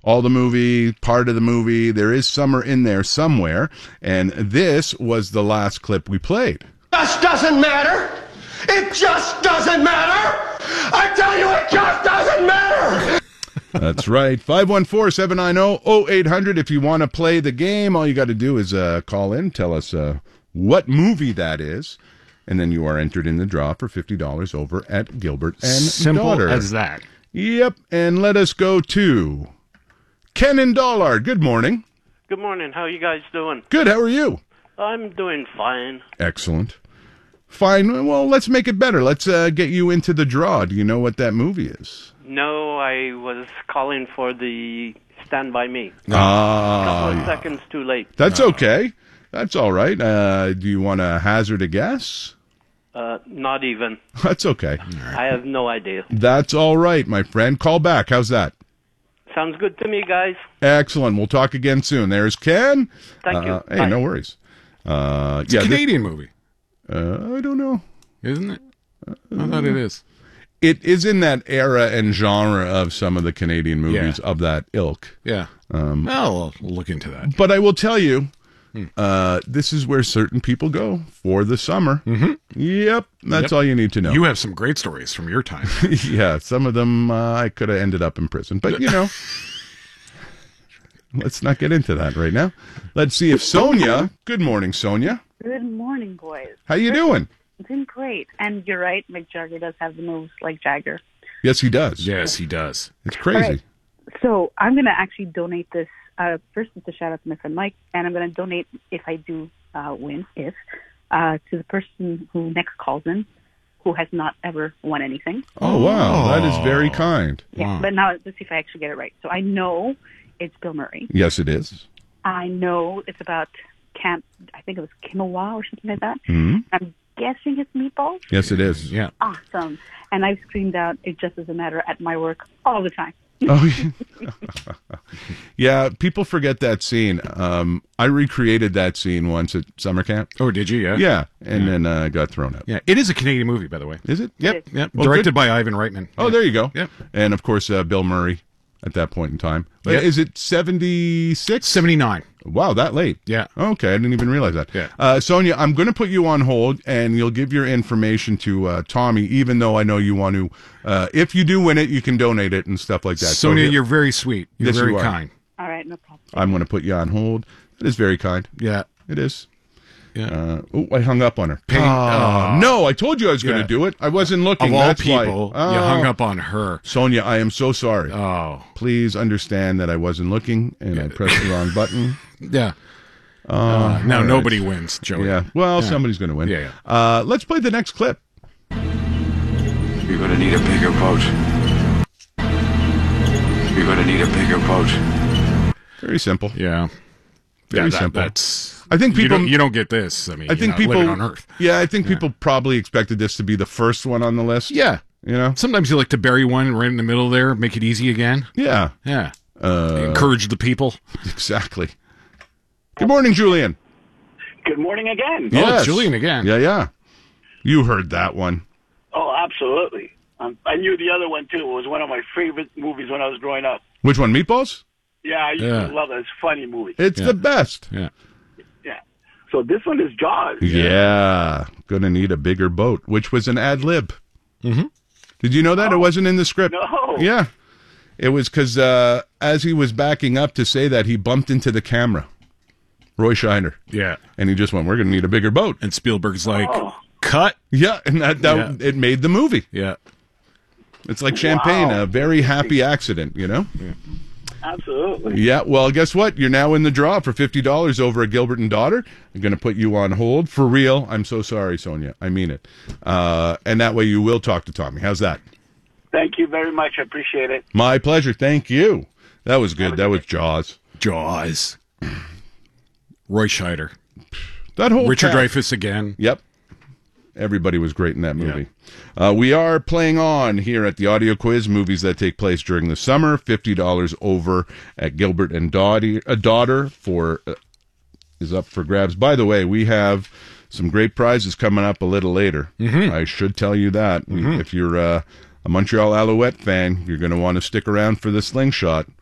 all the movie, part of the movie. There is summer in there somewhere, and this was the last clip we played. Just doesn't matter. It just doesn't matter. I tell you, it just doesn't matter. That's right. 514-790-0800. If you want to play the game, all you got to do is call in, tell us what movie that is, and then you are entered in the draw for $50 over at Gilbert and Simple Daughter. as that. Yep, and let us go to Ken and Dollard. Good morning. Good morning. How are you guys doing? Good, how are you? I'm doing fine. Excellent. Fine, well, let's make it better. Let's get you into the draw. Do you know what that movie is? No, I was calling for the Stand By Me. A Ah, couple of seconds too late. that's okay. That's all right. Do you want to hazard a guess? Not even. That's okay. I have no idea. That's all right, my friend. Call back. How's that? Sounds good to me, guys. Excellent. We'll talk again soon. There's Ken. Thank you. Hey, Bye. no worries. It's a Canadian movie, I don't know. isn't it? I thought it is. It is in that era and genre of some of the Canadian movies of that ilk. Yeah. I'll look into that. But I will tell you, this is where certain people go for the summer. Mm-hmm. Yep, that's all you need to know. You have some great stories from your time. Yeah, some of them I could have ended up in prison. But, you know, let's not get into that right now. Let's see if Sonia... Good morning, Sonia. Good morning, boys. How you doing? Doing great. And you're right, Mick Jagger does have the moves like Jagger. Yes, he does. Yes, he does. It's crazy. All right. So I'm going to actually donate this. First, it's a shout out to my friend Mike, and I'm going to donate, if I do win, to the person who next calls in, who has not ever won anything. Oh, wow. That is very kind. Yeah, but now let's see if I actually get it right. So I know it's Bill Murray. Yes, it is. I know it's about Camp, I think it was Kimawa or something like that. Mm-hmm. I'm guessing it's Meatballs. Yes, it is. Yeah. Awesome. And I've screamed out, it just doesn't matter at my work all the time. Oh, yeah. People forget that scene. I recreated that scene once at summer camp. Oh, did you? Yeah. Yeah, and then got thrown out. Yeah. It is a Canadian movie, by the way. Is it? Yep. Yep. Well, Directed good. by Ivan Reitman. Oh, there you go. Yep. And of course, Bill Murray at that point in time. But Yep. is it 76? 79. Wow, that late. Yeah. Okay, I didn't even realize that. Yeah. Sonia, I'm going to put you on hold, and you'll give your information to Tommy, even though I know you want to. If you do win it, you can donate it and stuff like that. Sonia, So, you're very sweet. You're Yes, very you are. kind. All right, no problem. I'm going to put you on hold. It is very kind. Yeah. It is. Yeah. I hung up on her. Pain- No, I told you I was going to Yeah. do it. I wasn't looking. Of all That's why. people, you hung up on her. Sonia, I am so sorry. Oh. Please understand that I wasn't looking and I pressed the wrong button. Yeah. Now all right. nobody wins, Joey. Yeah. Well, somebody's going to win. Yeah, Let's play the next clip. You're gonna need a bigger boat. You're gonna need a bigger boat. Very simple. Yeah. Very that- simple. That's. I think people. You don't get this. I mean, I think you're not people. living on Earth. Yeah, I think people probably expected this to be the first one on the list. Yeah. You know. Sometimes you like to bury one right in the middle there, make it easy again. Yeah. Yeah. Encourage the people. Exactly. Good morning, Julian. Good morning again. Yes. Julian again. Yeah. You heard that one. Oh, absolutely. I knew the other one, too. It was one of my favorite movies when I was growing up. Which one? Meatballs? Yeah, I used to love it. It's a funny movie. It's the best. Yeah. Yeah. So this one is Jaws. Yeah. Gonna need a bigger boat, which was an ad lib. Mm-hmm. Did you know that? It wasn't in the script. No. Yeah. It was because as he was backing up to say that, he bumped into the camera. Roy Scheider. Yeah. And he just went, we're going to need a bigger boat. And Spielberg's like, cut. Yeah, and that it made the movie. Yeah. It's like champagne, a very happy accident, you know? Yeah. Absolutely. Yeah, well, guess what? You're now in the draw for $50 over at Gilbert and Daughter. I'm going to put you on hold. For real. I'm so sorry, Sonia. I mean it. And that way you will talk to Tommy. How's that? Thank you very much. I appreciate it. My pleasure. Thank you. That was good. That was Jaws. Jaws. Roy Scheider. That whole Richard cast. Dreyfuss again. Yep. Everybody was great in that movie. We are playing on here at the Audio Quiz, movies that take place during the summer. $50 over at Gilbert and Daughter is up for grabs. By the way, we have some great prizes coming up a little later. Mm-hmm. I should tell you that. Mm-hmm. If you're a Montreal Alouette fan, you're going to want to stick around for the slingshot.